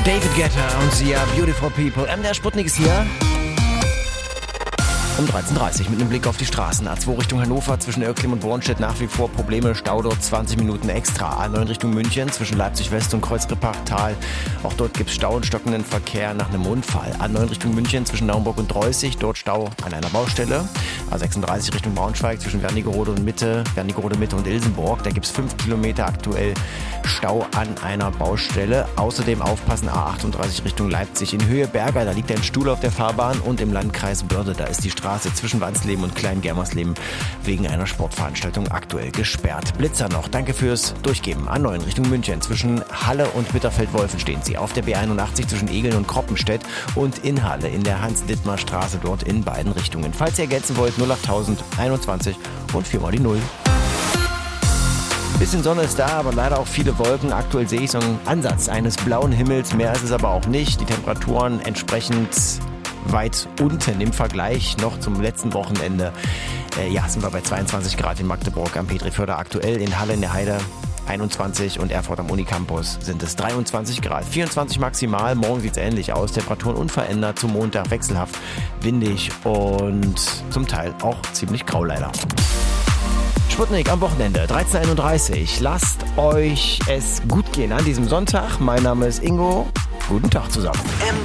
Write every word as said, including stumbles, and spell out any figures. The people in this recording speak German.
David Guetta und Sia, Beautiful People. Ähm, der Sputnik ist hier. Um dreizehn Uhr dreißig mit einem Blick auf die Straßen. A zwei Richtung Hannover zwischen Oerklim und Bornstedt nach wie vor Probleme. Stau dort zwanzig Minuten extra. A neun Richtung München zwischen Leipzig West und Kreuzrippachtal. Auch dort gibt es Stau und stockenden Verkehr nach einem Unfall. A neun Richtung München zwischen Naumburg und Dreußig. Dort Stau an einer Baustelle. A sechsunddreißig Richtung Braunschweig zwischen Wernigerode und Mitte. Wernigerode Mitte und Ilsenburg. Da gibt es fünf Kilometer aktuell Stau an einer Baustelle. Außerdem aufpassen A achtunddreißig Richtung Leipzig in Höhe Berger. Da liegt ein Stuhl auf der Fahrbahn. Und im Landkreis Börde, da ist die Straße zwischen Wandsleben und Kleingermersleben wegen einer Sportveranstaltung aktuell gesperrt. Blitzer noch. Danke fürs Durchgeben. A neun Richtung München. Zwischen Halle und Bitterfeld-Wolfen stehen sie. Auf der B einundachtzig zwischen Egeln und Kroppenstedt und in Halle in der Hans-Dittmar-Straße dort in beiden Richtungen. Falls ihr ergänzen wollt, null achttausend einundzwanzig und viermal die Null. Bisschen Sonne ist da, aber leider auch viele Wolken. Aktuell sehe ich so einen Ansatz eines blauen Himmels. Mehr ist es aber auch nicht. Die Temperaturen entsprechend weit unten im Vergleich noch zum letzten Wochenende. Äh, ja, sind wir bei zweiundzwanzig Grad in Magdeburg am Petriförder aktuell, in Halle in der Heide einundzwanzig und Erfurt am Unicampus sind es dreiundzwanzig Grad, vierundzwanzig maximal. Morgen sieht es ähnlich aus, Temperaturen unverändert, zum Montag wechselhaft, windig und zum Teil auch ziemlich grau leider. Sputnik am Wochenende, dreizehn Uhr einunddreißig. Lasst euch es gut gehen an diesem Sonntag. Mein Name ist Ingo. Guten Tag zusammen.